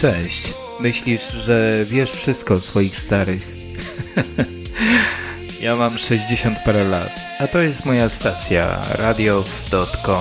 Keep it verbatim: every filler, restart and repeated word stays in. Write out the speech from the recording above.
Cześć. Myślisz, że wiesz wszystko o swoich starych? Ja mam sześćdziesiąt parę lat, a to jest moja stacja radiow kropka com.